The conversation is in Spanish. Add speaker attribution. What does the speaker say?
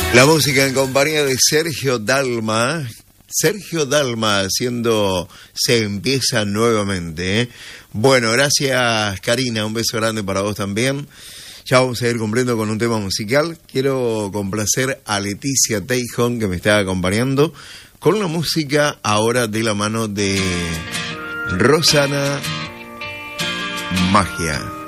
Speaker 1: La música en compañía de Sergio Dalma. Sergio Dalma haciendo Se Empieza Nuevamente. Bueno, gracias Karina, un beso grande para vos también. Ya vamos a ir cumpliendo con un tema musical. Quiero complacer a Leticia Teijón, que me está acompañando, con una música ahora de la mano de Rosana Magia.